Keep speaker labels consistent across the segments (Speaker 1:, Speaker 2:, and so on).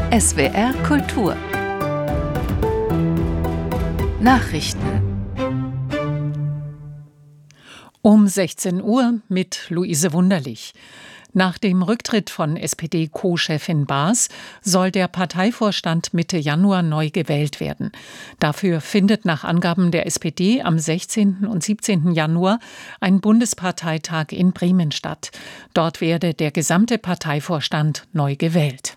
Speaker 1: SWR Kultur Nachrichten
Speaker 2: um 16 Uhr mit Luise Wunderlich. Nach dem Rücktritt von SPD-Co-Chefin Baas soll der Parteivorstand Mitte Januar neu gewählt werden. Dafür findet nach Angaben der SPD am 16. und 17. Januar ein Bundesparteitag in Bremen statt. Dort werde der gesamte Parteivorstand neu gewählt.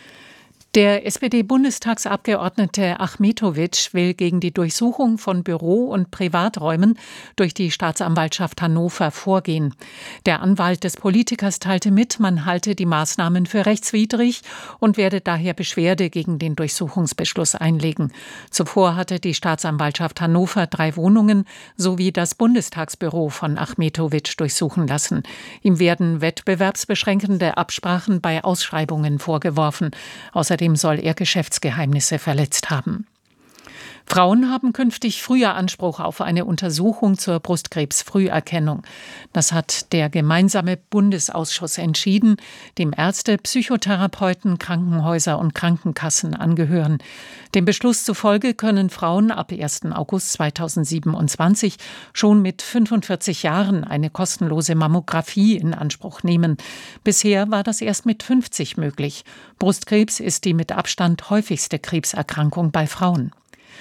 Speaker 2: Der SPD-Bundestagsabgeordnete Achmetović will gegen die Durchsuchung von Büro- und Privaträumen durch die Staatsanwaltschaft Hannover vorgehen. Der Anwalt des Politikers teilte mit, man halte die Maßnahmen für rechtswidrig und werde daher Beschwerde gegen den Durchsuchungsbeschluss einlegen. Zuvor hatte die Staatsanwaltschaft Hannover 3 Wohnungen sowie das Bundestagsbüro von Achmetović durchsuchen lassen. Ihm werden wettbewerbsbeschränkende Absprachen bei Ausschreibungen vorgeworfen. Außerdem soll er Geschäftsgeheimnisse verletzt haben. Frauen haben künftig früher Anspruch auf eine Untersuchung zur Brustkrebsfrüherkennung. Das hat der gemeinsame Bundesausschuss entschieden, dem Ärzte, Psychotherapeuten, Krankenhäuser und Krankenkassen angehören. Dem Beschluss zufolge können Frauen ab 1. August 2027 schon mit 45 Jahren eine kostenlose Mammographie in Anspruch nehmen. Bisher war das erst mit 50 möglich. Brustkrebs ist die mit Abstand häufigste Krebserkrankung bei Frauen.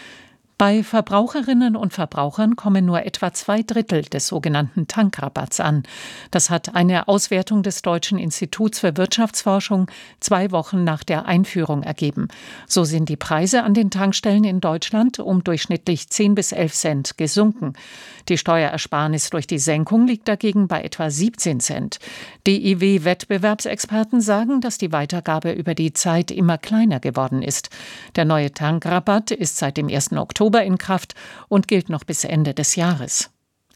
Speaker 2: Bei Verbraucherinnen und Verbrauchern kommen nur etwa 2/3 des sogenannten Tankrabatts an. Das hat eine Auswertung des Deutschen Instituts für Wirtschaftsforschung 2 Wochen nach der Einführung ergeben. So sind die Preise an den Tankstellen in Deutschland um durchschnittlich 10 bis 11 Cent gesunken. Die Steuerersparnis durch die Senkung liegt dagegen bei etwa 17 Cent. DIW-Wettbewerbsexperten sagen, dass die Weitergabe über die Zeit immer kleiner geworden ist. Der neue Tankrabatt ist seit dem 1. Oktober in Kraft und gilt noch bis Ende des Jahres.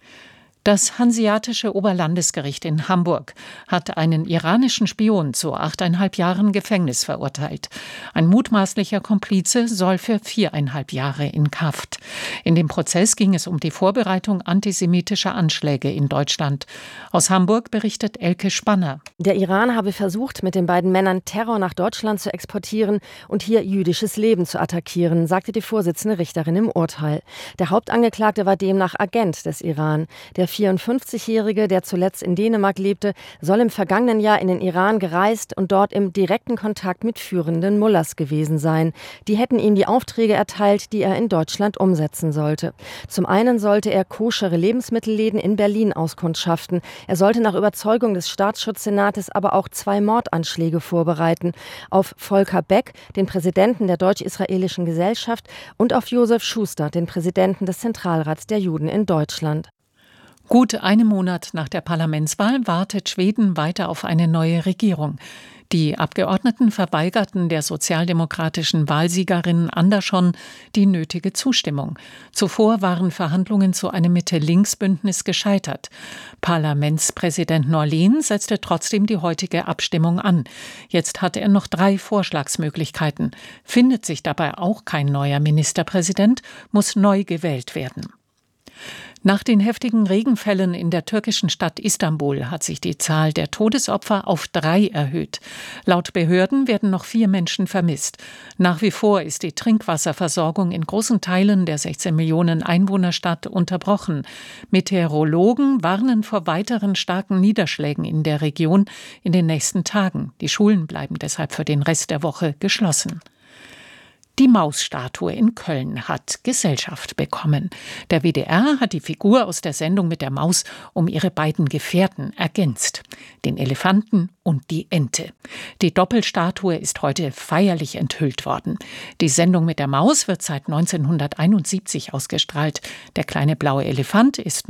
Speaker 2: Das Hanseatische Oberlandesgericht in Hamburg hat einen iranischen Spion zu 8,5 Jahren Gefängnis verurteilt. Ein mutmaßlicher Komplize soll für 4,5 Jahre in Haft. In dem Prozess ging es um die Vorbereitung antisemitischer Anschläge in Deutschland. Aus Hamburg berichtet Elke Spanner.
Speaker 3: Der Iran habe versucht, mit den beiden Männern Terror nach Deutschland zu exportieren und hier jüdisches Leben zu attackieren, sagte die Vorsitzende Richterin im Urteil. Der Hauptangeklagte war demnach Agent des Iran. Der 54-Jährige, der zuletzt in Dänemark lebte, soll im vergangenen Jahr in den Iran gereist und dort im direkten Kontakt mit führenden Mullahs gewesen sein. Die hätten ihm die Aufträge erteilt, die er in Deutschland umsetzen sollte. Zum einen sollte er koschere Lebensmittelläden in Berlin auskundschaften. Er sollte nach Überzeugung des Staatsschutzsenates aber auch 2 Mordanschläge vorbereiten. Auf Volker Beck, den Präsidenten der Deutsch-Israelischen Gesellschaft, und auf Josef Schuster, den Präsidenten des Zentralrats der Juden in Deutschland.
Speaker 2: Gut einen Monat nach der Parlamentswahl wartet Schweden weiter auf eine neue Regierung. Die Abgeordneten verweigerten der sozialdemokratischen Wahlsiegerin Andersson die nötige Zustimmung. Zuvor waren Verhandlungen zu einem Mitte-Links-Bündnis gescheitert. Parlamentspräsident Norlén setzte trotzdem die heutige Abstimmung an. Jetzt hat er noch 3 Vorschlagsmöglichkeiten. Findet sich dabei auch kein neuer Ministerpräsident, muss neu gewählt werden. Nach den heftigen Regenfällen in der türkischen Stadt Istanbul hat sich die Zahl der Todesopfer auf 3 erhöht. Laut Behörden werden noch 4 Menschen vermisst. Nach wie vor ist die Trinkwasserversorgung in großen Teilen der 16 Millionen Einwohnerstadt unterbrochen. Meteorologen warnen vor weiteren starken Niederschlägen in der Region in den nächsten Tagen. Die Schulen bleiben deshalb für den Rest der Woche geschlossen. Die Mausstatue in Köln hat Gesellschaft bekommen. Der WDR hat die Figur aus der Sendung mit der Maus um ihre beiden Gefährten ergänzt, den Elefanten und die Ente. Die Doppelstatue ist heute feierlich enthüllt worden. Die Sendung mit der Maus wird seit 1971 ausgestrahlt. Der kleine blaue Elefant ist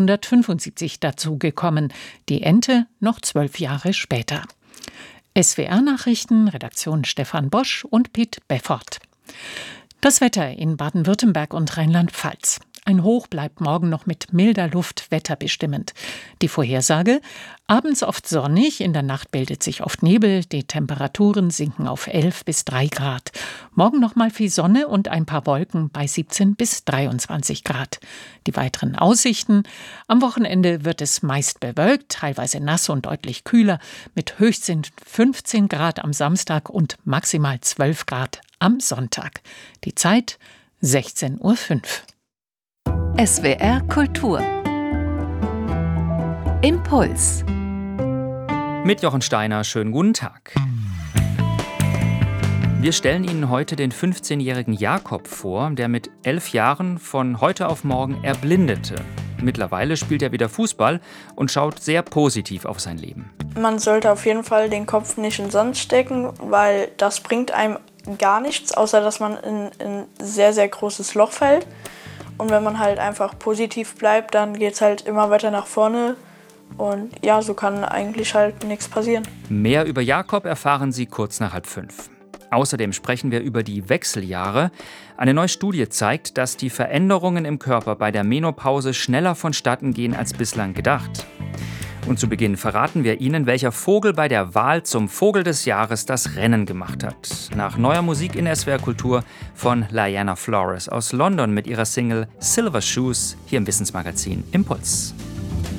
Speaker 2: 1975 dazugekommen, die Ente noch 12 Jahre später. SWR-Nachrichten, Redaktion Stefan Bosch und Piet Beffert. Das Wetter in Baden-Württemberg und Rheinland-Pfalz. Ein Hoch bleibt morgen noch mit milder Luft wetterbestimmend. Die Vorhersage: abends oft sonnig, in der Nacht bildet sich oft Nebel, die Temperaturen sinken auf 11 bis 3 Grad. Morgen noch mal viel Sonne und ein paar Wolken bei 17 bis 23 Grad. Die weiteren Aussichten: am Wochenende wird es meist bewölkt, teilweise nass und deutlich kühler, mit Höchstwert 15 Grad am Samstag und maximal 12 Grad am Sonntag. Die Zeit 16:05 Uhr.
Speaker 1: SWR Kultur. Impuls.
Speaker 4: Mit Jochen Steiner, schönen guten Tag. Wir stellen Ihnen heute den 15-jährigen Jakob vor, der mit 11 Jahren von heute auf morgen erblindete. Mittlerweile spielt er wieder Fußball und schaut sehr positiv auf sein Leben.
Speaker 5: Man sollte auf jeden Fall den Kopf nicht in den Sand stecken, weil das bringt einem gar nichts, außer dass man in ein sehr, sehr großes Loch fällt. Und wenn man halt einfach positiv bleibt, dann geht es halt immer weiter nach vorne. Und ja, so kann eigentlich halt nichts passieren.
Speaker 4: Mehr über Jakob erfahren Sie kurz nach 4:30. Außerdem sprechen wir über die Wechseljahre. Eine neue Studie zeigt, dass die Veränderungen im Körper bei der Menopause schneller vonstatten gehen als bislang gedacht. Und zu Beginn verraten wir Ihnen, welcher Vogel bei der Wahl zum Vogel des Jahres das Rennen gemacht hat. Nach neuer Musik in SWR Kultur von Liana Flores aus London mit ihrer Single Silver Shoes hier im Wissensmagazin Impuls.